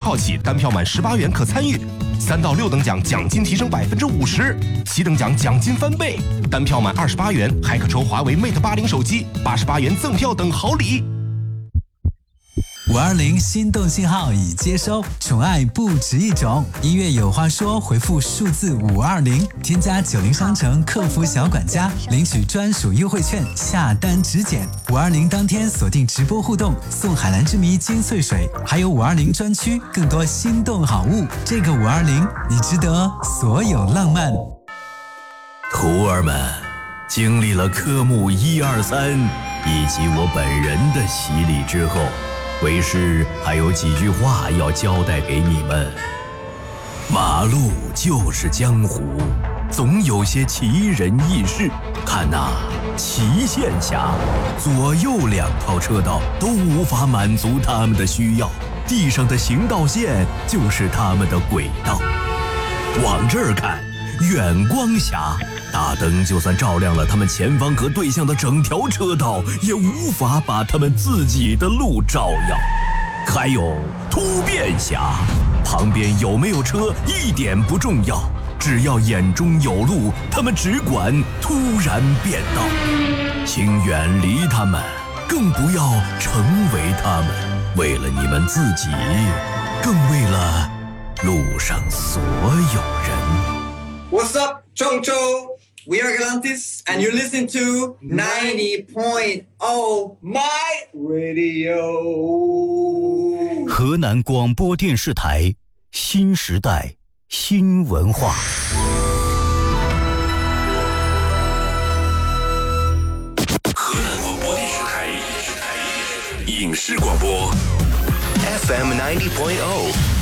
号起，单票满18元可参与。3到6等奖奖金提升50%，7等奖奖金翻倍，单票满28元还可抽华为 Mate 80手机，88元赠票等好礼。 520心动信号已接收，宠爱不止一种。音乐有话说，回复数字520，添加90商城客服小管家，领取专属优惠券，下单直减。520当天锁定直播互动，送海蓝之谜精粹水，还有520专区更多心动好物。这个520，你值得所有浪漫。 徒儿们，经历了科目1、2、3以及我本人的洗礼之后，为师还有几句话要交代给你们。马路就是江湖，总有些奇人异事。看呐，齐县峡左右2套车道都无法满足他们的需要，地上的行道线就是他们的轨道。往这儿看，远光峡，大灯就算照亮了他们前方和对向的整条车道，也无法把他们自己的路照耀。还有突变峡，旁边有没有车一点不重要，只要眼中有路，他们只管突然变道。请远离他们，更不要成为他们，为了你们自己，更为了路上所有人。 What's up, Chongcho? We are Galantis, and you're listening to 90.0 My Radio. 河南广播电视台新时代新文化。 河南广播电视台影视广播 FM 90.0